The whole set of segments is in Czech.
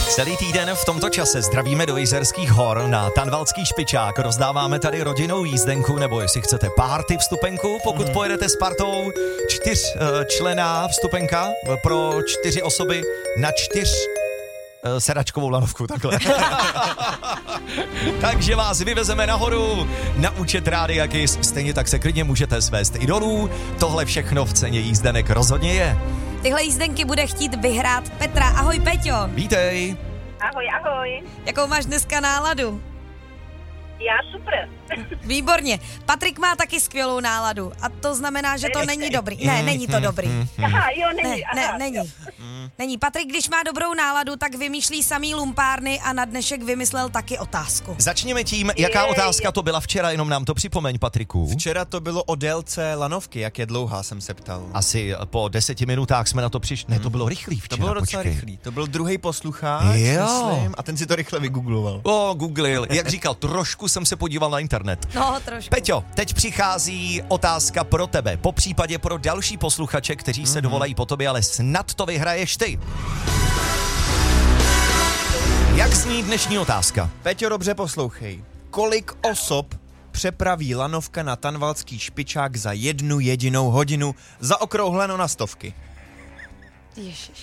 Celý týden v tomto čase zdravíme do Jizerských hor na Tanvaldský špičák. Rozdáváme tady rodinnou jízdenku, nebo jestli chcete party vstupenku, pokud pojedete s partou 4členná vstupenka pro 4 osoby na 4 sedačkovou lanovku, takhle. Takže vás vyvezeme nahoru na účet Rádia Kiss. Stejně tak se klidně můžete svést i dolů. Tohle všechno v ceně jízdenek rozhodně je. Tyhle jízdenky bude chtít vyhrát Petra. Ahoj, Peťo. Vítej. Ahoj, ahoj. Jakou máš dneska náladu? Já super. Výborně. Patrik má taky skvělou náladu a to znamená, že to není dobrý. Ne, není to dobrý. Aha, jo, není. Není. Není. Patrik, když má dobrou náladu, tak vymýšlí samý lumpárny a na dnešek vymyslel taky otázku. Začněme tím, jaká otázka to byla včera, jenom nám to připomeň, Patriku. Včera to bylo o délce lanovky, jak je dlouhá, jsem se ptal. Asi po 10 minutách jsme na to přišli. Ne, to bylo rychlý včera, To bylo docela počkej. rychlý. To byl druhý posluchač, myslím, a ten si to rychle vygoogloval. Googlil. Jak říkal, trošku jsem se podíval na internet. No, trošku. Peťo, teď přichází otázka pro tebe, po případě pro další posluchače, kteří se dovolají po tobě, ale snad to vyhraješ ty. Jak zní dnešní otázka? Peťo, dobře poslouchej. Kolik osob přepraví lanovka na Tanvaldský špičák za 1 jedinou hodinu, zaokrouhleno na 100? Ježiš.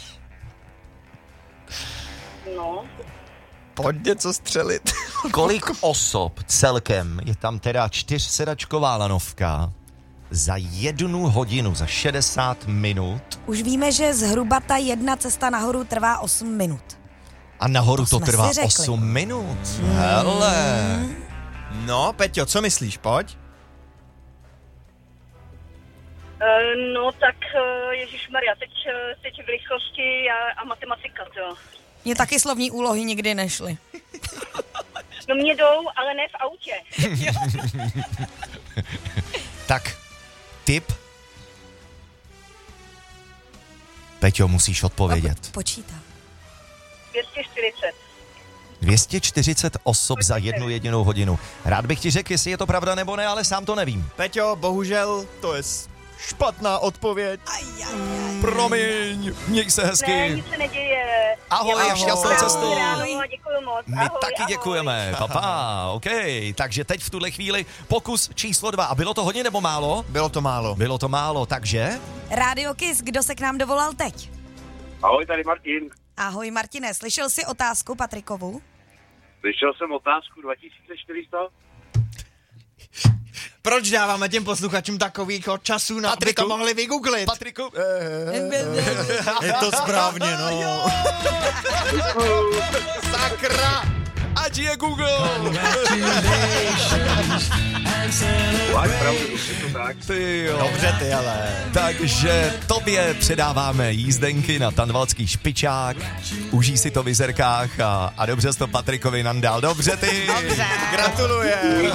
No, Pojď něco střelit. Kolik osob celkem, je tam teda 4sedačková lanovka, za 1 hodinu, za 60 minut Už víme, že zhruba ta jedna cesta nahoru trvá 8 minut. a nahoru To to jsme trvá si řekli. 8 minut. Hele. No, Peťo, co myslíš, pojď? no tak ježišmarja, teď v rychlosti a matematika, to. Mně taky slovní úlohy nikdy nešly. No mě jdou, ale ne v autě. Tak, tip. Peťo, musíš odpovědět. Počítám. 240. 240 osob za 1 jedinou hodinu. Rád bych ti řekl, jestli je to pravda nebo ne, ale sám to nevím. Peťo, bohužel, to je špatná odpověď. Promiň, měj se Ne, hezky. nic se neděje. Ahoj, šťastnou cestu. Děkuji moc. My Ahoj, taky ahoj. děkujeme, papa, OK. Takže teď v tuhle chvíli pokus číslo 2. A bylo to hodně nebo málo? Bylo to málo. Bylo to málo, takže... Rádio Kiss, kdo se k nám dovolal teď? Ahoj, tady Martin. Ahoj, Martine, slyšel jsi otázku Patrikovu? Slyšel jsem otázku 2400? Proč dáváme těm posluchačům takových času, na aby Patriku. to mohli vygooglit? Patriku, Je to správně, no. sakra, ať je Google. Máš pravdu, je to tak. Ty jo. Dobře ty, ale. Takže tobě předáváme jízdenky na Tanvaldský špičák. Užij si to v Jizerkách a dobře jsi to Patrikovi nandal. Dobře ty. Gratulujem.